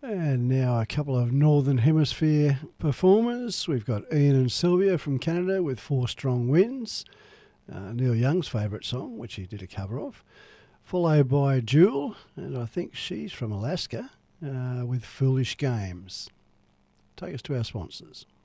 And now a couple of Northern Hemisphere performers. We've got Ian and Sylvia from Canada with Four Strong Winds, Neil Young's favourite song, which he did a cover of, followed by Jewel, and I think she's from Alaska, with Foolish Games. Take us to our sponsors.